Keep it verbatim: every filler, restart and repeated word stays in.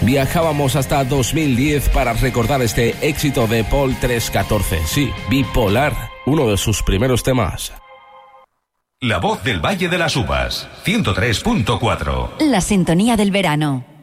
Viajábamos hasta dos mil diez para recordar este éxito de Paul trescientos catorce. Sí, Bipolar, uno de sus primeros temas. La voz del Valle de las Uvas, ciento tres punto cuatro. La sintonía del verano.